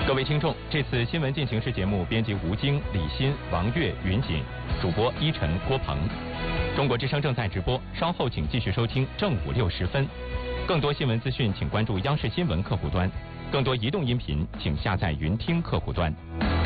各位听众，这次新闻进行时节目编辑吴京、李欣、王悦、云锦，主播依晨、郭鹏。中国之声正在直播，稍后请继续收听正午6时分。更多新闻资讯，请关注央视新闻客户端；更多移动音频，请下载云听客户端。